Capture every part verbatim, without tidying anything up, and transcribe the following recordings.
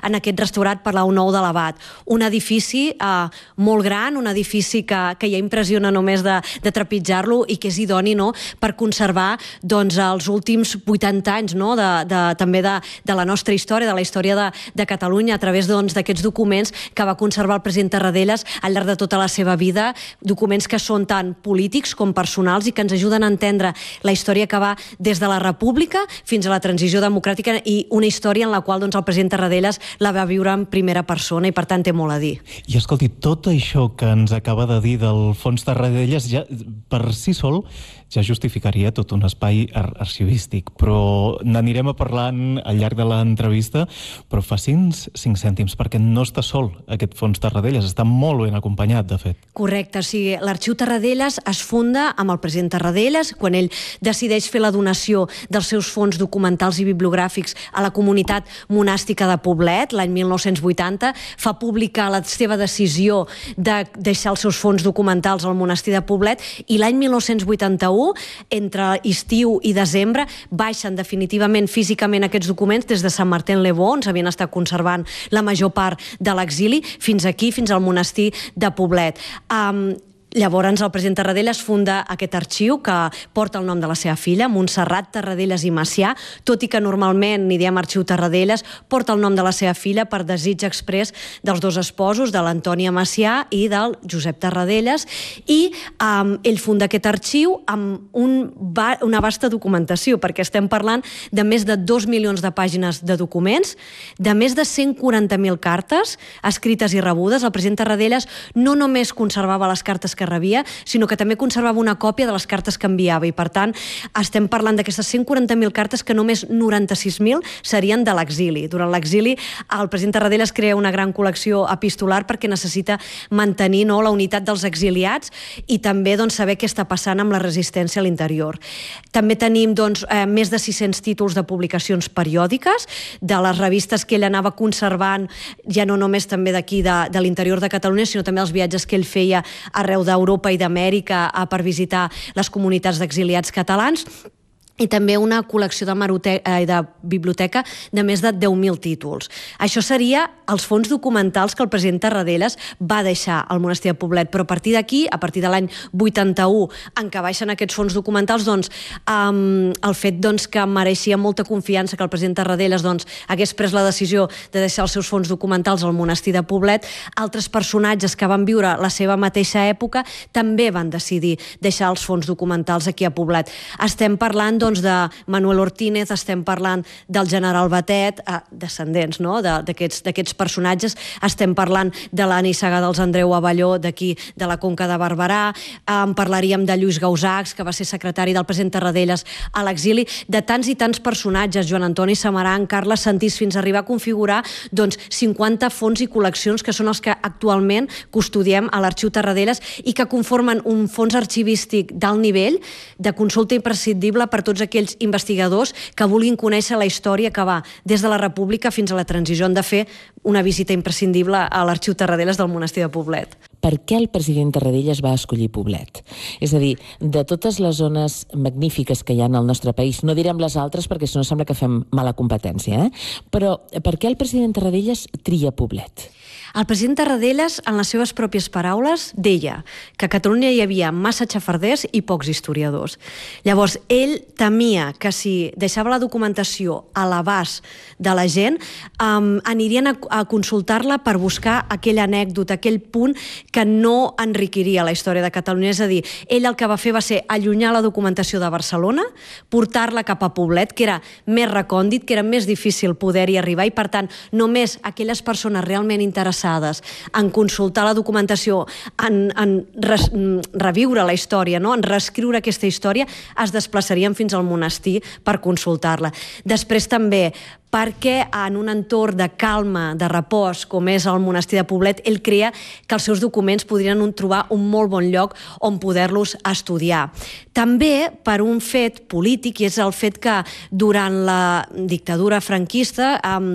en aquest restaurat Palau Nou de l'Abat. Un edifici eh, molt gran, un edifici que, que ja impressiona només de, de trepitjar-lo i que és idoni, no?, per conservar doncs, els últims vuitanta anys, no?, de, de, també de, de la nostra història, de la història de, de Catalunya, a través doncs, d'aquests documents que va conservar el president Tarradellas al llarg de tota la seva vida, documents que són tant polítics com personals i que ens ajuden a entendre la història que va des de la República fins a la transició democràtica i una història en la qual doncs, el president Tarradellas la va viure en primera persona i per tant té molt a dir. I escolti, tot això que ens acaba de dir del Fons Tarradellas ja, per si sol ja justificaria tot un espai ar arxivístic, però n'anirem a parlant al llarg de l'entrevista, però faci'ns cinc cèntims, perquè no està sol aquest Fons Tarradellas, està molt ben acompanyat, de fet. Correcte, sí, l'Arxiu Tarradellas es funda amb el president Tarradellas, quan ell decideix fer la donació dels seus fons documentals i bibliogràfics a la comunitat monàstica de Poblet, l'any mil nou-cents vuitanta, fa pública la seva decisió de deixar els seus fons documentals al monestir de Poblet, i l'any mil nou-cents vuitanta-u, entre estiu i desembre, baixen definitivament físicament aquests documents des de Sant Martin-le-Beau, on s'havien estat conservant la major part de l'exili, fins aquí, fins al monestir de Poblet. Um, Llavors el president Tarradellas funda aquest arxiu que porta el nom de la seva filla, Montserrat Tarradellas i Macià, tot i que normalment ni diem Arxiu Tarradellas, porta el nom de la seva filla per desig exprés dels dos esposos, de l'Antònia Macià i del Josep Tarradellas, i um, ell funda aquest arxiu amb un, una vasta documentació, perquè estem parlant de més de dos milions de pàgines de documents, de més de cent quaranta mil cartes escrites i rebudes. El president Tarradellas no només conservava les cartes que rebia, sinó que també conservava una còpia de les cartes que enviava, i per tant estem parlant d'aquestes cent quaranta mil cartes que només noranta-sis mil serien de l'exili. Durant l'exili el president Tarradellas crea una gran col·lecció epistolar perquè necessita mantenir, no, la unitat dels exiliats i també doncs, saber què està passant amb la resistència a l'interior. També tenim doncs, eh, més de sis-cents títols de publicacions periòdiques, de les revistes que ell anava conservant, ja no només també d'aquí de, de l'interior de Catalunya, sinó també els viatges que ell feia arreu d'Europa i d'Amèrica per visitar les comunitats d'exiliats catalans, i també una col·lecció de, eh, de biblioteca de més de deu mil títols. Això seria els fons documentals que el president Tarradellas va deixar al monestir de Poblet, però a partir d'aquí, a partir de l'any vuitanta-u, en què baixen aquests fons documentals, doncs, um, el fet doncs, que mereixia molta confiança que el president Tarradellas doncs, hagués pres la decisió de deixar els seus fons documentals al monestir de Poblet, altres personatges que van viure la seva mateixa època també van decidir deixar els fons documentals aquí a Poblet. Estem parlant doncs, de Manuel Ortínez, estem parlant del general Batet, eh, descendents, no?, d'aquests personatges, estem parlant de la nissaga dels Andreu Avelló d'aquí, de la Conca de Barberà, eh, en parlaríem de Lluís Gausacs, que va ser secretari del president Tarradellas a l'exili, de tants i tants personatges, Joan Antoni Samaran, Carles Santís, fins a arribar a configurar doncs, cinquanta fons i col·leccions que són els que actualment custodiem a l'Arxiu Tarradellas i que conformen un fons arxivístic d'alt nivell, de consulta imprescindible per tots aquells investigadors que vulguin conèixer la història que va des de la República fins a la transició. Han de fer una visita imprescindible a l'Arxiu Tarradellas del monestir de Poblet. Per què el president Tarradellas va escollir Poblet? És a dir, de totes les zones magnífiques que hi ha al nostre país, no direm les altres perquè si no sembla que fem mala competència, eh? Però per què el president Tarradellas tria Poblet? El president Tarradellas, en les seves pròpies paraules, deia que a Catalunya hi havia massa xafarders i pocs historiadors. Llavors, ell temia que si deixava la documentació a l'abast de la gent, um, anirien a, a consultar-la per buscar aquella anècdota, aquell punt que no enriquiria la història de Catalunya. És a dir, ell el que va fer va ser allunyar la documentació de Barcelona, portar-la cap a Poblet, que era més recòndit, que era més difícil poder-hi arribar, i per tant, només aquelles persones realment interessades en consultar la documentació, en, en res, reviure la història, no? En reescriure aquesta història, es desplaçarien fins al monestir per consultar-la. Després també, perquè en un entorn de calma, de repòs, com és el monestir de Poblet, ell creia que els seus documents podrien trobar un molt bon lloc on poder-los estudiar. També per un fet polític, i és el fet que durant la dictadura franquista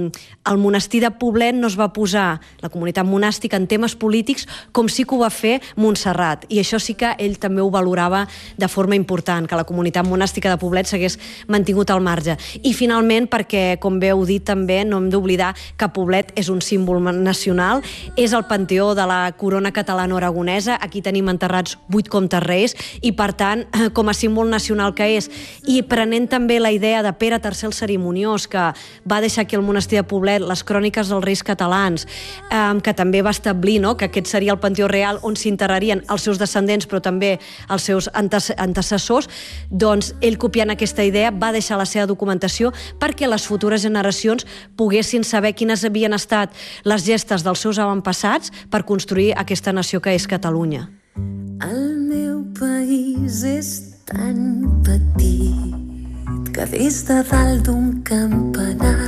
el monestir de Poblet no es va posar, la comunitat monàstica, en temes polítics com sí que ho va fer Montserrat, i això sí que ell també ho valorava de forma important, que la comunitat monàstica de Poblet s'hagués mantingut al marge. I finalment perquè, com també heu dit també, no hem d'oblidar que Poblet és un símbol nacional, és el panteó de la corona catalano-aragonesa, aquí tenim enterrats vuit comtes reis i per tant, com a símbol nacional que és, i prenent també la idea de Pere tercer el Cerimoniós, que va deixar aquí al monestir de Poblet les cròniques dels reis catalans, eh, que també va establir, no?, que aquest seria el panteó real on s'enterrarien els seus descendents però també els seus antecessors, doncs ell, copiant aquesta idea, va deixar la seva documentació perquè les futures generacions poguessin saber quines havien estat les gestes dels seus avantpassats per construir aquesta nació que és Catalunya. El meu país és tan petit que des de dalt d'un campanar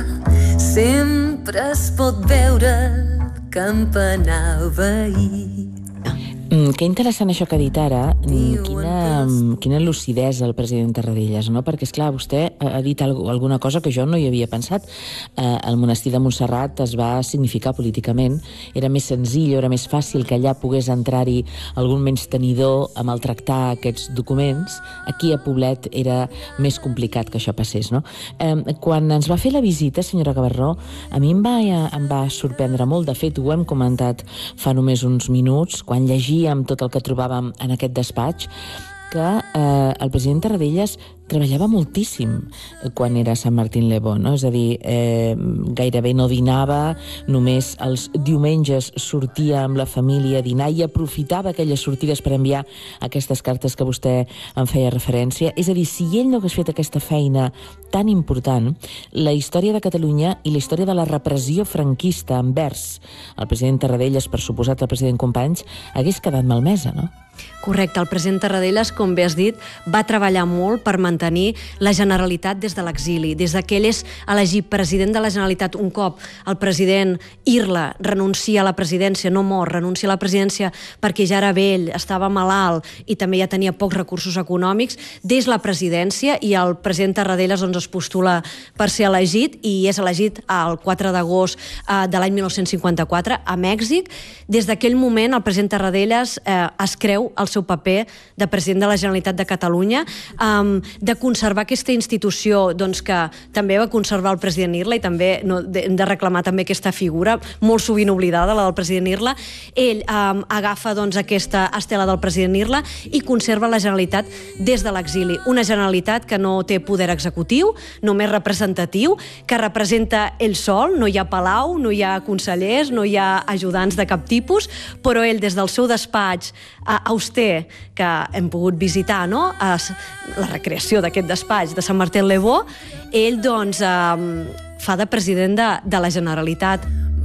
sempre es pot veure el campanar veí. Mm, que interessant això que ha dit ara. Quina, quina lucidesa el president Tarradellas, no? Perquè, esclar, vostè ha dit alguna cosa que jo no hi havia pensat. Eh, el monestir de Montserrat es va significar políticament. Era més senzill, era més fàcil que allà pogués entrar-hi algun menystenidor a maltractar aquests documents. Aquí a Poblet era més complicat que això passés, no? Eh, quan ens va fer la visita, senyora Gavarró, a mi em va, em va sorprendre molt. De fet, ho hem comentat fa només uns minuts, quan llegia amb tot el que trobàvem en aquest despatx, que eh, el president Tarradellas treballava moltíssim quan era a Sant Martín Le Beau, no? És a dir, eh, gairebé no dinava, només els diumenges sortia amb la família a dinar i aprofitava aquelles sortides per enviar aquestes cartes que vostè en feia referència. És a dir, si ell no hagués fet aquesta feina tan important, la història de Catalunya i la història de la repressió franquista envers el president Tarradellas, per suposat el president Companys, hagués quedat malmesa, no? Correcte, el president Tarradellas, com bé has dit, va treballar molt per mantenir la Generalitat des de l'exili, des que ell és elegit president de la Generalitat. Un cop el president Irla renuncia a la presidència, no mor, renuncia a la presidència perquè ja era vell, estava malalt i també ja tenia pocs recursos econòmics, des la presidència, i el president Tarradellas doncs, es postula per ser elegit i és elegit el quatre d'agost eh, de l'any mil nou-cents cinquanta-quatre a Mèxic. Des d'aquell moment el president Tarradellas eh, es creu el seu paper de president de la Generalitat de Catalunya, um, de conservar aquesta institució doncs, que també va conservar el president Irla, i també no, de, hem de reclamar també aquesta figura molt sovint oblidada, la del president Irla. Ell um, agafa doncs, aquesta estela del president Irla i conserva la Generalitat des de l'exili. Una Generalitat que no té poder executiu, només representatiu, que representa ell sol, no hi ha palau, no hi ha consellers, no hi ha ajudants de cap tipus, però ell des del seu despatx a auster, que hem pogut visitar, no?, la recreació d'aquest despatx de Sant Martín Le Beau, ell doncs eh, fa de president de, de la Generalitat.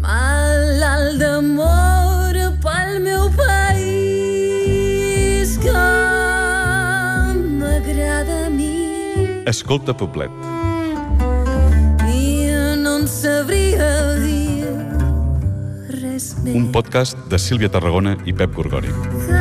Malalt d'amor pel meu país que m'agrada a mi. Escolta Poblet. I no en sabria dir res més. Un podcast de Sílvia Tarragona i Pep Gorgori.